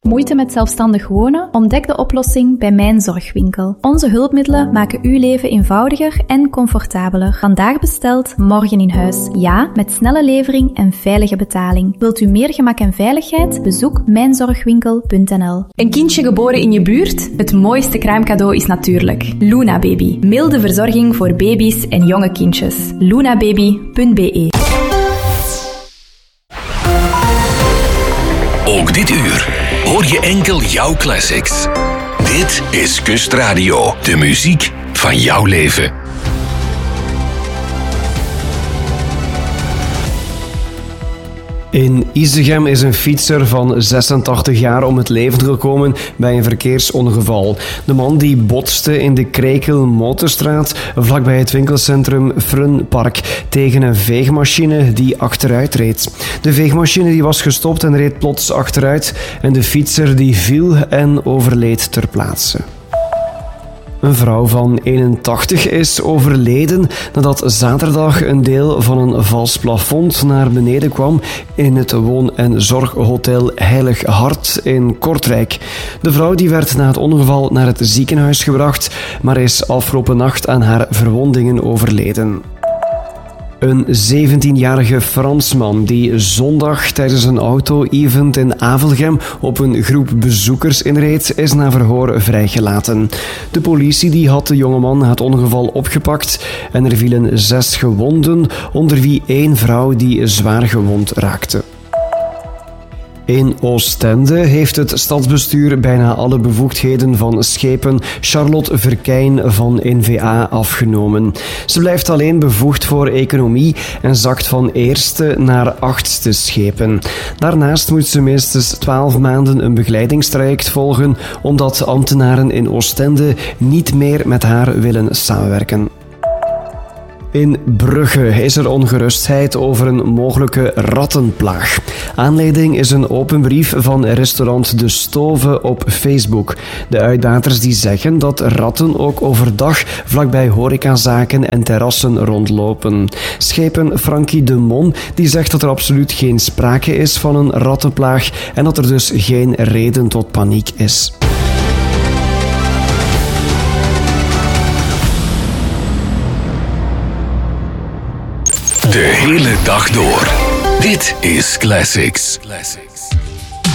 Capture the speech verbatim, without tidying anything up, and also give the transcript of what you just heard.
Moeite met zelfstandig wonen? Ontdek de oplossing bij Mijn Zorgwinkel. Onze hulpmiddelen maken uw leven eenvoudiger en comfortabeler. Vandaag besteld, morgen in huis. Ja, met snelle levering en veilige betaling. Wilt u meer gemak en veiligheid? Bezoek mijn zorgwinkel punt n l. Een kindje geboren in je buurt? Het mooiste kraamcadeau is natuurlijk Luna Baby. Milde verzorging voor baby's en jonge kindjes. lunababy punt b e. Ook dit uur hoor je enkel jouw classics. Dit is Kustradio, de muziek van jouw leven. In Isegem is een fietser van zesentachtig jaar om het leven gekomen bij een verkeersongeval. De man die botste in de Krijkel-Motorstraat vlakbij het winkelcentrum Frunpark tegen een veegmachine die achteruit reed. De veegmachine die was gestopt en reed plots achteruit en de fietser die viel en overleed ter plaatse. Een vrouw van eenentachtig is overleden nadat zaterdag een deel van een vals plafond naar beneden kwam in het woon- en zorghotel Heilig Hart in Kortrijk. De vrouw die werd na het ongeval naar het ziekenhuis gebracht, maar is afgelopen nacht aan haar verwondingen overleden. Een zeventienjarige Fransman die zondag tijdens een auto-event in Avelgem op een groep bezoekers inreed, is na verhoor vrijgelaten. De politie die had de jongeman na het ongeval opgepakt en er vielen zes gewonden, onder wie één vrouw die zwaar gewond raakte. In Oostende heeft het stadsbestuur bijna alle bevoegdheden van schepen Charlotte Verkijn van N V A afgenomen. Ze blijft alleen bevoegd voor economie en zakt van eerste naar achtste schepen. Daarnaast moet ze minstens twaalf maanden een begeleidingstraject volgen, omdat ambtenaren in Oostende niet meer met haar willen samenwerken. In Brugge is er ongerustheid over een mogelijke rattenplaag. Aanleiding is een open brief van restaurant De Stove op Facebook. De uitbaters die zeggen dat ratten ook overdag vlakbij horecazaken en terrassen rondlopen. Schepen Frankie de Mon die zegt dat er absoluut geen sprake is van een rattenplaag en dat er dus geen reden tot paniek is. De hele dag door. Dit is Classics. Classics.